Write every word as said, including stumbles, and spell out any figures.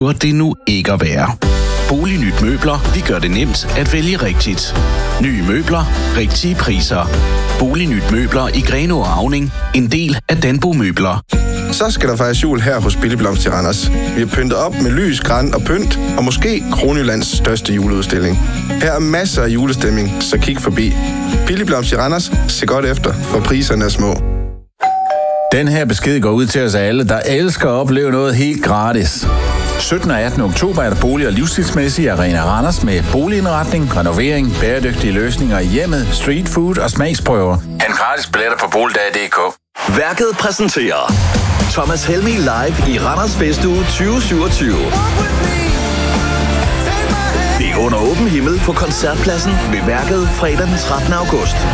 behøver det nu ikke at være. Bolignyt Møbler, vi gør det nemt at vælge rigtigt. Nye møbler, rigtige priser. Bolignyt Møbler i Grenaa og Auning, en del af Danbo Møbler. Så skal der fejres jul her hos Billig Blomst i Randers. Vi har pyntet op med lys, gran og pynt, og måske Kronjyllands største juleudstilling. Her er masser af julestemning, så kig forbi. Billig Blomst i Randers, se godt efter, for priserne er små. Den her besked går ud til os alle, der elsker at opleve noget helt gratis. syttende og attende oktober er der bolig- og livsstilsmæssig Arena Randers med boligindretning, renovering, bæredygtige løsninger i hjemmet, street food og smagsprøver. Han gratis billetter på boligdag punktum d k. Værket præsenterer Thomas Helmig live i Randers Festuge tyve syvogtyve. Det er under åben himmel på Koncertpladsen ved Værket fredag den trettende august.